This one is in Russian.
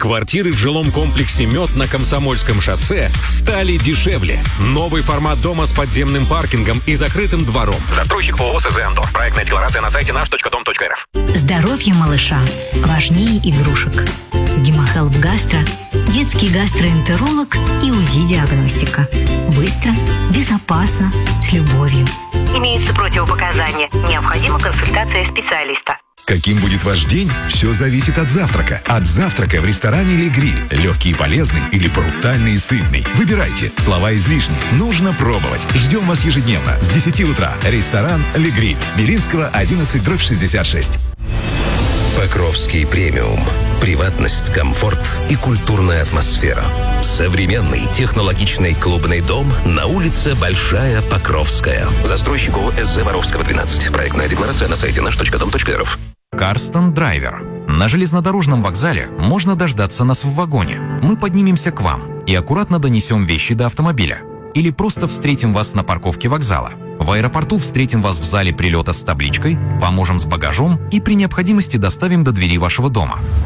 Квартиры в жилом комплексе «Мед» на Комсомольском шоссе стали дешевле. Новый формат дома с подземным паркингом и закрытым двором. Застройщик ООО «СЗ Андор». Проектная декларация на сайте наш.дом.рф. Здоровье малыша важнее игрушек. Гемохелп Гастро – детский гастроэнтеролог и УЗИ-диагностика. Быстро, безопасно, с любовью. Имеются противопоказания. Необходима консультация специалиста. Каким будет ваш день, все зависит от завтрака. От завтрака в ресторане «Ле Гриль». Легкий и полезный или брутальный и сытный. Выбирайте. Слова излишни. Нужно пробовать. Ждем вас ежедневно с 10 утра. Ресторан «Ле Гриль». Белинского, 11/66. Покровский премиум. Приватность, комфорт и культурная атмосфера. Современный технологичный клубный дом на улице Большая Покровская. Застройщик ООО «СЗ Воровского, 12». Проектная декларация на сайте наш.дом.рф. Карстон Драйвер. На железнодорожном вокзале можно дождаться нас в вагоне. Мы поднимемся к вам и аккуратно донесем вещи до автомобиля. Или просто встретим вас на парковке вокзала. В аэропорту встретим вас в зале прилета с табличкой, поможем с багажом и при необходимости доставим до двери вашего дома.